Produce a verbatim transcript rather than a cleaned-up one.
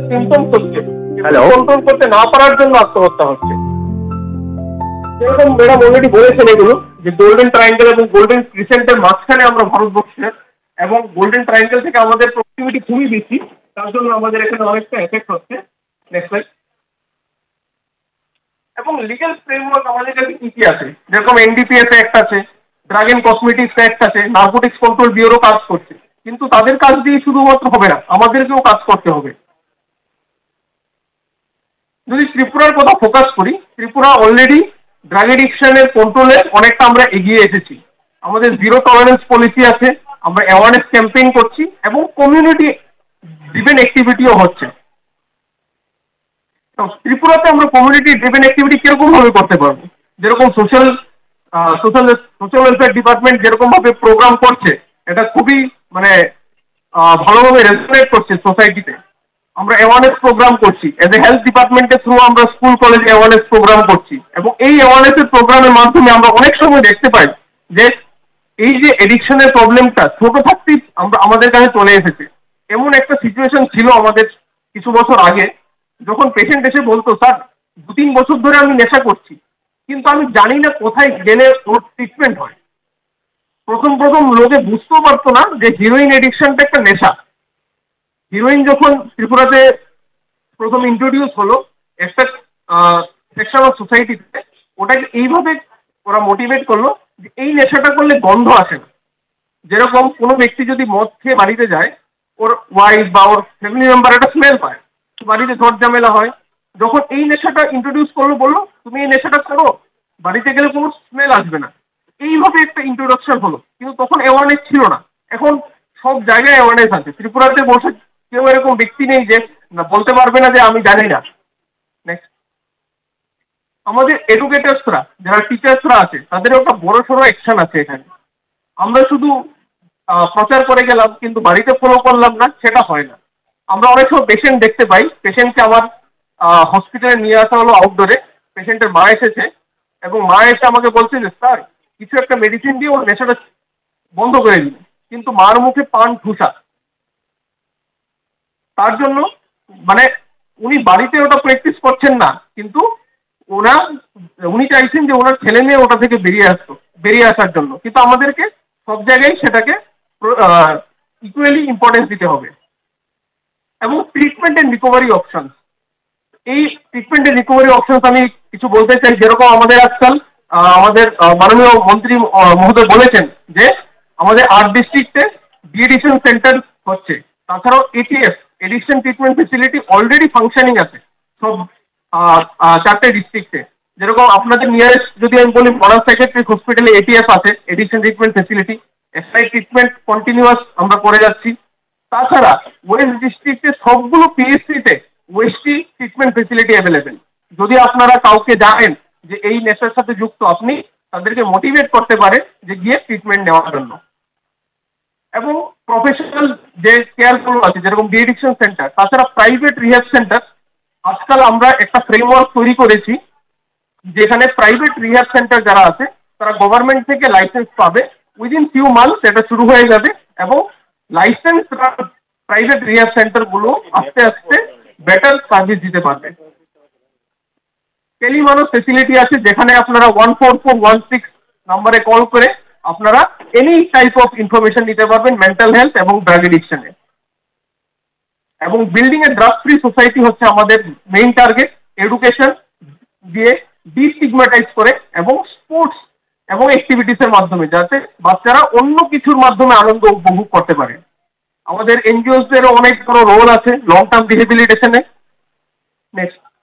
Symptoms হচ্ছে, hello. Control করতে না পারার জন্য আত্মহত্যা হচ্ছে। যেরকম ম্যাডাম অলরেডি বলেছেন এগুলো, যে গোল্ডেন ট্রায়াঙ্গেল এবং গোল্ডেন ক্রিসেন্টের মাঝখানে আমরা ভারতবর্ষের, এবং গোল্ডেন ট্রায়াঙ্গেল থেকে আমাদের প্রক্সিমিটি খুবই বেশি, তার জন্য আমাদের এখানে অনেকটা এফেক্ট হচ্ছে। Next slide. এবং লিগ্যাল ফ্রেমওয়ার্ক আমাদের কাছে কি কি আছে, যেরকম এনডিপিএস অ্যাক্ট আছে, ড্রাগ এন্ড কসমেটিক্স অ্যাক্ট আছে, নার্কোটিক্স কন্ট্রোল ব্যুরো কাজ করছে, কিন্তু তাদের কাজ দিয়ে শুধুমাত্র হবে না, আমাদেরকেও কাজ করতে হবে। যদি ত্রিপুরার কথা ফোকাস করি, ত্রিপুরা অলরেডি ড্রাগ এডিকশনের কন্ট্রোলে অনেকটা আমরা এগিয়ে এসেছি। আমাদের জিরো টলারেন্স পলিসি আছে, আমরা অ্যাওয়ারনেস ক্যাম্পেইন করছি এবং কমিউনিটি ড্রিভেন অ্যাক্টিভিটিও হচ্ছে। ত্রিপুরাতে আমরা কমিউনিটি ড্রিভেন অ্যাক্টিভিটি কিরকম ভাবে করতে পারবো, যেরকম social social social welfare department যেরকম ভাবে প্রোগ্রাম করছে, এটা খুবই মানে ভালোভাবে রেজোনেট করছে সোসাইটিতে। আমরা অ্যাওয়ারনেস প্রোগ্রাম করছি, এজ এ হেলথ ডিপার্টমেন্টের থ্রু আমরা স্কুল কলেজ অ্যাওয়ারনেস প্রোগ্রাম করছি, এবং এই অ্যাওয়ারনেসের প্রোগ্রামের মাধ্যমে আমরা অনেক সময় দেখতে পাই যে এই যে এডিকশনের প্রবলেমটা ছোট থাকতেই আমরা আমাদের কাছে চলে এসেছে। এমন একটা সিচুয়েশন ছিল আমাদের কিছু বছর আগে, যখন পেশেন্ট এসে বলতো, স্যার দু তিন বছর ধরে আমি নেশা করছি, কিন্তু আমি জানি না কোথায় গেলে ওর ট্রিটমেন্ট হয়। প্রথম প্রথম লোকে বুঝতেও পারতো না যে হিরোইন এডিকশনটা একটা নেশা। হিরোইন যখন ত্রিপুরাতে প্রথম ইন্ট্রোডিউস হলো একটা সেকশন অফ সোসাইটিতে, ওটাকে এইভাবে ওরা মোটিভেট করলো যে এই নেশাটা করলে গন্ধ আসে না। যেরকম কোনো ব্যক্তি যদি মদ খেয়ে বাড়িতে যায়, ওর ওয়াইফ বা ওর ফ্যামিলি মেম্বার একটা স্মেল পায়, বাড়িতে ঝড় ঝামেলা হয়। যখন এই নেশাটা ইন্ট্রোডিউস করলো, বললো তুমি এই নেশাটা করো, বাড়িতে গেলে কোনো স্মেল আসবে না। এইভাবে একটা ইন্ট্রোডাকশন হলো, কিন্তু তখন অ্যাওয়ারনেস ছিল না। এখন সব জায়গায় অ্যাওয়ারনেস আছে। ত্রিপুরাতে বসে কেউ এরকম ব্যক্তি নেই যে না বলতে পারবে না যে আমি জানি না। নেক্সট। আমাদের এডুকেটার্সরা যারা টিচার্সরা আছে, তাদেরও একটা বড় সড়ো অ্যাকশন আছে এখানে। আমরা শুধু প্রচার করে গেলাম কিন্তু বাড়িতে ফলো করলাম না, সেটা হয় না। আমরা অনেক সময় পেশেন্ট দেখতে পাই, পেশেন্টকে আমার হসপিটালে নিয়ে আসা হলো আউটডোরে, পেশেন্টের মা এসেছে এবং মা এসে আমাকে বলছে যে স্যার কিছু একটা মেডিসিন দিয়ে ওর নেশাটা বন্ধ করে দিন, কিন্তু মার মুখে পান ঠুসা। তার জন্য মানে উনি বাড়িতে ওটা প্র্যাকটিস করছেন না, কিন্তু ওরা উনি চাইছেন যে ওনার ছেলে মেয়ে ওটা থেকে বেরিয়ে আসতো, বেরিয়ে আসার জন্য। কিন্তু আমাদেরকে সব জায়গায় সেটাকে ইকুয়ালি ইম্পর্টেন্স দিতে হবে। এবং ট্রিটমেন্ট এন্ড রিকভারি অপশন, এই ট্রিটমেন্ট এন্ড রিকভারি অপশন আমি কিছু বলতে চাই। যেরকম আমাদের আজকাল আমাদের মাননীয় মন্ত্রী মহোদয় বলেছেন যে আমাদের আট ডিস্ট্রিক্টে ডিএডিকশন সেন্টার হচ্ছে, তাছাড়াও ATF addiction treatment facility already functioning আছে সব চারটে ডিস্ট্রিক্টে। যেরকম আপনাদের নিয়ারেস্ট যদি আমি বলি, মডার্ন সাইকিয়াট্রিক হসপিটালে এটিএফ আছে, addiction treatment facility, SI treatment continuous আমরা করে যাচ্ছি। তাছাড়া ওয়েস্ট ডিস্ট্রিক্টে সবগুলো পিএসসিতে ওয়েস্টি ট্রিটমেন্ট ফেসিলিটি অ্যাভেলেবেল। যদি আপনারা কাউকে জানেন যে এই নেশার সাথে যুক্ত, আপনি তাদেরকে মোটিভেট করতে পারেন যে গিয়ে ট্রিটমেন্ট নেওয়ার জন্য। এবং প্রফেশনাল যে কেয়ারগুলো আছে, যেরকম ডিএডিকশন সেন্টার, তাছাড়া প্রাইভেট রিহ্যাব সেন্টার, আজকাল আমরা একটা ফ্রেমওয়ার্ক তৈরি করেছি যেখানে প্রাইভেট রিহ্যাব সেন্টার যারা আছে তারা গভর্নমেন্ট থেকে লাইসেন্স পাবে। উইদিন ফিউ মান্থস এটা শুরু হয়ে যাবে এবং লাইসেন্স প্রাইভেট রিহ্যাব সেন্টার গুলো আস্তে আস্তে বেটার সার্ভিস দিতে পারবে। টেলিমানস ফেসিলিটি আছে, যেখানে আপনারা one four four one six নাম্বারে কল করে আপনারা এনি টাইপ অফ ইনফরমেশন নিতে পারবেন মেন্টাল হেলথ এবং ড্রাগ এডিকশনে। এবং building a drug free society হচ্ছে আমাদের মেইন টার্গেট। এডুকেশন দিয়ে ডিস্টিগমাটাইজ করে এবং স্পোর্টস এবং অ্যাক্টিভিটিসের মাধ্যমে, যাতে বাচ্চারা অন্য কিছুর মাধ্যমে আনন্দ উপভোগ করতে পারে। আমাদের এনজিওসদেরও অনেক বড় রোল আছে লং টার্ম রিহেবিলিটেশনে। নেক্সট।